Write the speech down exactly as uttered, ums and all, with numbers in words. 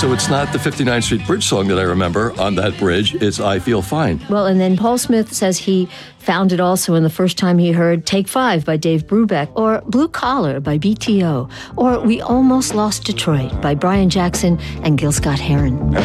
so it's not the fifty-ninth Street Bridge song that I remember on that bridge. It's I Feel Fine. Well, and then Paul Smith says he found it also in the first time he heard Take Five by Dave Brubeck, or Blue Collar by B T O, or We Almost Lost Detroit by Brian Jackson and Gil Scott-Heron.